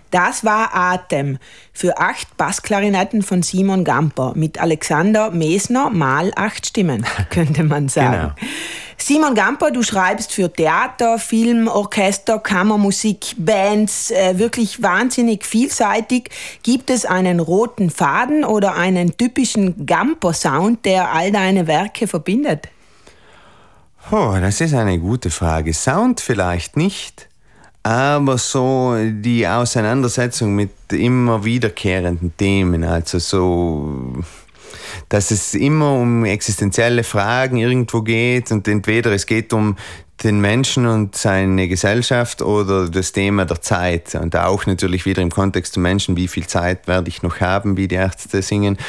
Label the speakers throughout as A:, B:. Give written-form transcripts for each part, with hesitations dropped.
A: Das war Atem für 8 Bassklarinetten von Simon Gamper mit Alexander Mesner mal 8 Stimmen, könnte man sagen. Genau. Simon Gamper, du schreibst für Theater, Film, Orchester, Kammermusik, Bands, wirklich wahnsinnig vielseitig. Gibt es einen roten Faden oder einen typischen Gamper-Sound, der all deine Werke verbindet?
B: Oh, das ist eine gute Frage. Sound vielleicht nicht, aber so die Auseinandersetzung mit immer wiederkehrenden Themen, also so, dass es immer um existenzielle Fragen irgendwo geht und entweder es geht um den Menschen und seine Gesellschaft oder das Thema der Zeit. Und auch natürlich wieder im Kontext zum Menschen, wie viel Zeit werde ich noch haben, wie die Ärzte singen.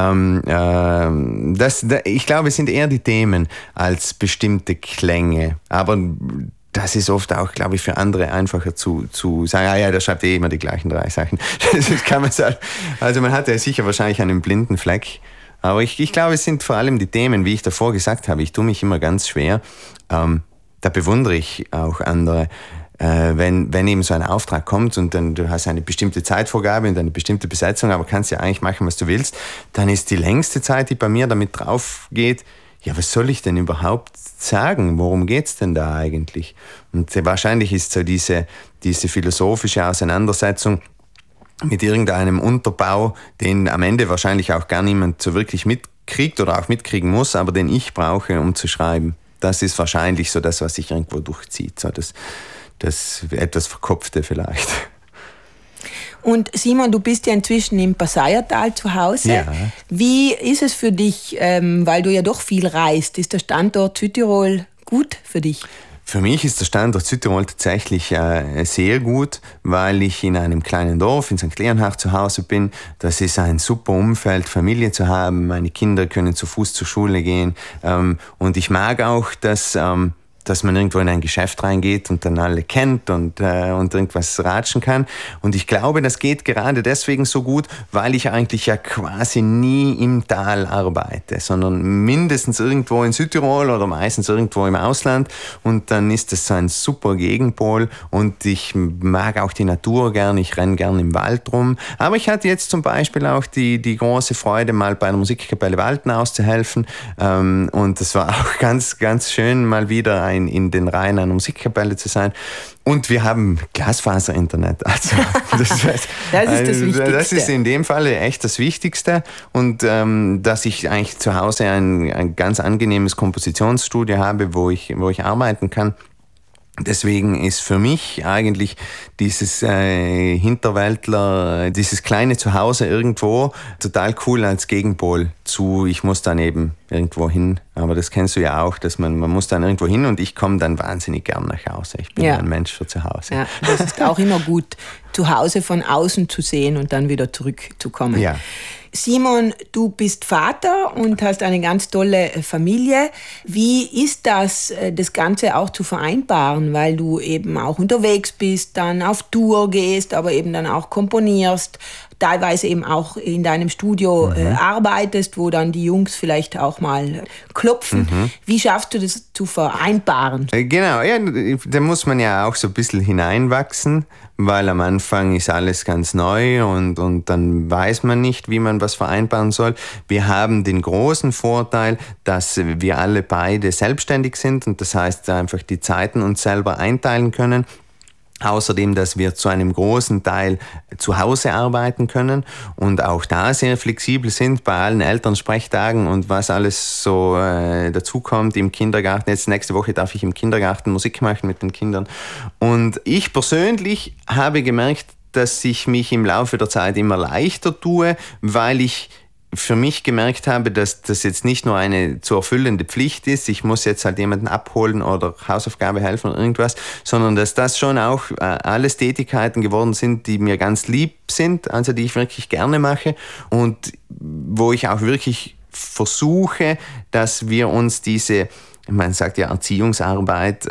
B: Ich glaube, es sind eher die Themen als bestimmte Klänge. Aber das ist oft auch, glaube ich, für andere einfacher zu sagen, der schreibt immer die gleichen 3 Sachen. Das kann man sagen. Also man hat ja sicher wahrscheinlich einen blinden Fleck. Aber ich glaube, es sind vor allem die Themen, wie ich davor gesagt habe. Ich tue mich immer ganz schwer. Da bewundere ich auch andere, wenn eben so ein Auftrag kommt und dann du hast eine bestimmte Zeitvorgabe und eine bestimmte Besetzung, aber kannst ja eigentlich machen, was du willst, dann ist die längste Zeit, die bei mir damit drauf geht, ja, was soll ich denn überhaupt sagen? Worum geht's denn da eigentlich? Und wahrscheinlich ist so diese philosophische Auseinandersetzung mit irgendeinem Unterbau, den am Ende wahrscheinlich auch gar niemand so wirklich mitkriegt oder auch mitkriegen muss, aber den ich brauche, um zu schreiben. Das ist wahrscheinlich so das, was sich irgendwo durchzieht, so das etwas Verkopfte vielleicht.
A: Und Simon, du bist ja inzwischen im Passaiertal zu Hause.
B: Ja.
A: Wie ist es für dich, weil du ja doch viel reist? Ist der Standort Südtirol gut für dich?
B: Für mich ist der Standort Südtirol tatsächlich sehr gut, weil ich in einem kleinen Dorf in St. Leonhard zu Hause bin. Das ist ein super Umfeld, Familie zu haben. Meine Kinder können zu Fuß zur Schule gehen. Und ich mag auch, dass man irgendwo in ein Geschäft reingeht und dann alle kennt und irgendwas ratschen kann. Und ich glaube, das geht gerade deswegen so gut, weil ich eigentlich ja quasi nie im Tal arbeite, sondern mindestens irgendwo in Südtirol oder meistens irgendwo im Ausland. Und dann ist das so ein super Gegenpol und ich mag auch die Natur gern, ich renne gern im Wald rum. Aber ich hatte jetzt zum Beispiel auch die große Freude, mal bei einer Musikkapelle Walten auszuhelfen. Und das war auch ganz, ganz schön, mal wieder in den Reihen einer Musikkapelle zu sein. Und wir haben Glasfaser-Internet. Also, das ist das Wichtigste. Das ist in dem Fall echt das Wichtigste. Und dass ich eigentlich zu Hause ein ganz angenehmes Kompositionsstudio habe, wo ich arbeiten kann. Deswegen ist für mich eigentlich dieses Hinterwäldler, dieses kleine Zuhause irgendwo total cool als Gegenpol zu, ich muss dann eben irgendwo hin. Aber das kennst du ja auch, dass man muss dann irgendwo hin und ich komme dann wahnsinnig gern nach Hause. Ich bin ein Mensch für zu Hause.
A: Ja, das ist auch immer gut, zu Hause von außen zu sehen und dann wieder zurückzukommen.
B: Ja.
A: Simon, du bist Vater und hast eine ganz tolle Familie. Wie ist das Ganze auch zu vereinbaren, weil du eben auch unterwegs bist, dann auf Tour gehst, aber eben dann auch komponierst, teilweise eben auch in deinem Studio arbeitest, wo dann die Jungs vielleicht auch mal klopfen. Wie schaffst du das zu vereinbaren?
B: Genau, ja, da muss man ja auch so ein bisschen hineinwachsen, weil am Anfang ist alles ganz neu und dann weiß man nicht, wie man was vereinbaren soll. Wir haben den großen Vorteil, dass wir alle beide selbstständig sind und das heißt einfach die Zeiten uns selber einteilen können. Außerdem, dass wir zu einem großen Teil zu Hause arbeiten können und auch da sehr flexibel sind bei allen Elternsprechtagen und was alles so dazukommt im Kindergarten. Jetzt nächste Woche darf ich im Kindergarten Musik machen mit den Kindern. Und ich persönlich habe gemerkt, dass ich mich im Laufe der Zeit immer leichter tue, weil ich für mich gemerkt habe, dass das jetzt nicht nur eine zu erfüllende Pflicht ist, ich muss jetzt halt jemanden abholen oder Hausaufgabe helfen oder irgendwas, sondern dass das schon auch alles Tätigkeiten geworden sind, die mir ganz lieb sind, also die ich wirklich gerne mache und wo ich auch wirklich versuche, dass wir uns diese, man sagt ja Erziehungsarbeit,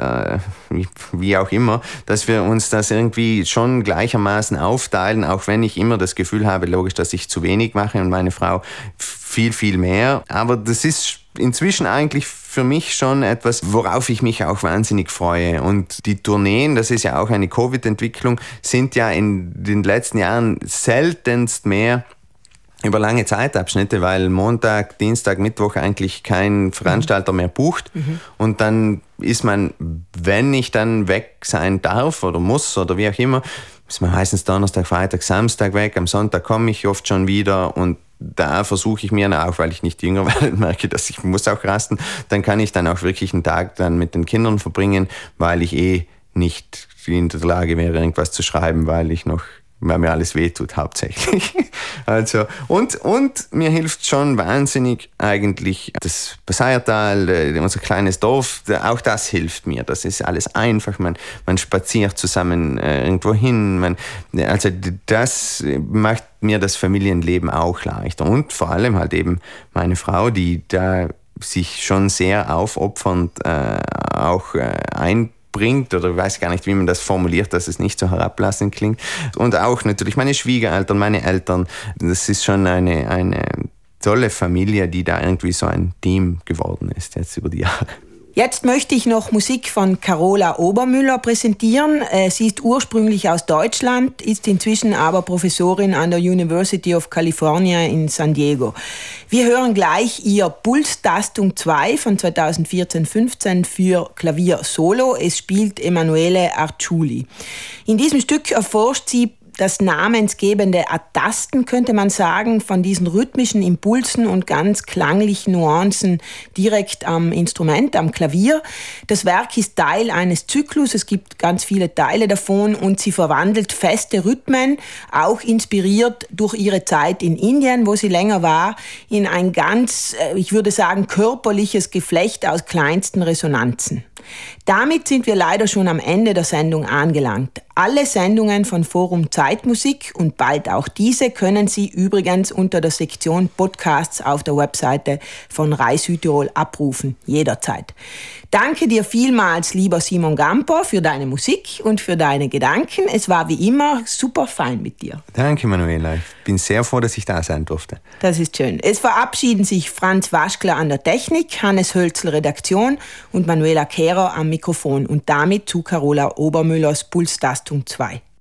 B: wie auch immer, dass wir uns das irgendwie schon gleichermaßen aufteilen, auch wenn ich immer das Gefühl habe, logisch, dass ich zu wenig mache und meine Frau viel, viel mehr. Aber das ist inzwischen eigentlich für mich schon etwas, worauf ich mich auch wahnsinnig freue. Und die Tourneen, das ist ja auch eine Covid-Entwicklung, sind ja in den letzten Jahren seltenst mehr über lange Zeitabschnitte, weil Montag, Dienstag, Mittwoch eigentlich kein Veranstalter mehr bucht. Und dann ist man, wenn ich dann weg sein darf oder muss oder wie auch immer, ist man meistens Donnerstag, Freitag, Samstag weg. Am Sonntag komme ich oft schon wieder und da versuche ich mir auch, weil ich nicht jünger werde, merke, dass ich muss auch rasten, dann kann ich dann auch wirklich einen Tag dann mit den Kindern verbringen, weil ich nicht in der Lage wäre, irgendwas zu schreiben, weil mir alles wehtut hauptsächlich. Also, und mir hilft schon wahnsinnig eigentlich das Passaiertal, unser kleines Dorf, auch das hilft mir. Das ist alles einfach, man spaziert zusammen irgendwo hin. Also das macht mir das Familienleben auch leichter. Und vor allem halt eben meine Frau, die da sich schon sehr aufopfernd auch einbringt, oder ich weiß gar nicht, wie man das formuliert, dass es nicht so herablassend klingt. Und auch natürlich meine Schwiegereltern, meine Eltern. Das ist schon eine tolle Familie, die da irgendwie so ein Team geworden ist jetzt über die Jahre.
A: Jetzt möchte ich noch Musik von Carola Obermüller präsentieren. Sie ist ursprünglich aus Deutschland, ist inzwischen aber Professorin an der University of California in San Diego. Wir hören gleich ihr Pulstastung 2 von 2014-15 für Klavier Solo. Es spielt Emanuele Arciuli. In diesem Stück erforscht sie das namensgebende Ertasten, könnte man sagen, von diesen rhythmischen Impulsen und ganz klanglichen Nuancen direkt am Instrument, am Klavier. Das Werk ist Teil eines Zyklus, es gibt ganz viele Teile davon und sie verwandelt feste Rhythmen, auch inspiriert durch ihre Zeit in Indien, wo sie länger war, in ein ganz, ich würde sagen, körperliches Geflecht aus kleinsten Resonanzen. Damit sind wir leider schon am Ende der Sendung angelangt. Alle Sendungen von Forum Zeitmusik und bald auch diese können Sie übrigens unter der Sektion Podcasts auf der Webseite von Rai Südtirol abrufen, jederzeit. Danke dir vielmals, lieber Simon Gamper, für deine Musik und für deine Gedanken. Es war wie immer super fein mit dir.
B: Danke, Manuela. Ich bin sehr froh, dass ich da sein durfte.
A: Das ist schön. Es verabschieden sich Franz Waschkler an der Technik, Hannes Hölzl Redaktion und Manuela Kehrer am Mikrofon und damit zu Carola Obermüllers Pulstastung 2.